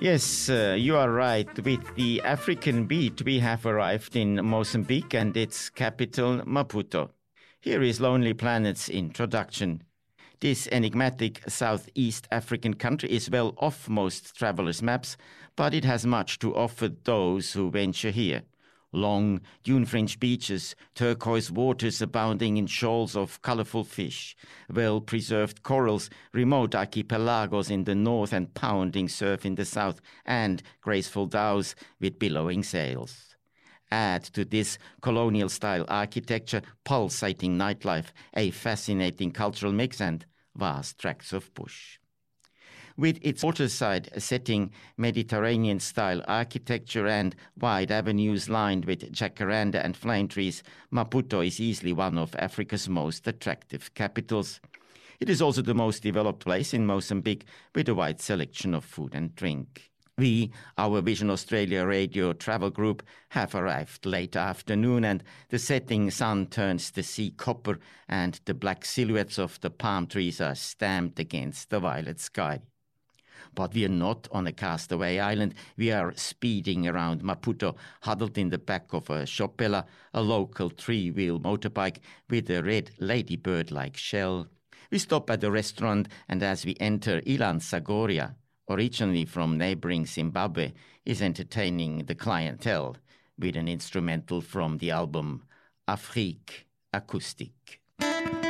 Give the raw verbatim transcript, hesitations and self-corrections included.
Yes, uh, you are right. With the African beat, we have arrived in Mozambique and its capital, Maputo. Here is Lonely Planet's introduction. This enigmatic Southeast African country is well off most travelers' maps, but it has much to offer those who venture here. Long, dune-fringed beaches, turquoise waters abounding in shoals of colorful fish, well-preserved corals, remote archipelagos in the north and pounding surf in the south, and graceful dhows with billowing sails. Add to this colonial-style architecture, pulsating nightlife, a fascinating cultural mix, and vast tracts of bush. With its waterside setting, Mediterranean-style architecture and wide avenues lined with jacaranda and flame trees, Maputo is easily one of Africa's most attractive capitals. It is also the most developed place in Mozambique with a wide selection of food and drink. We, our Vision Australia radio travel group, have arrived late afternoon and the setting sun turns the sea copper and the black silhouettes of the palm trees are stamped against the violet sky. But we are not on a castaway island. We are speeding around Maputo, huddled in the back of a Chopella, a local three-wheel motorbike with a red ladybird-like shell. We stop at a restaurant, and as we enter, Ilan Sagoria, originally from neighboring Zimbabwe, is entertaining the clientele with an instrumental from the album Afrique Acoustique.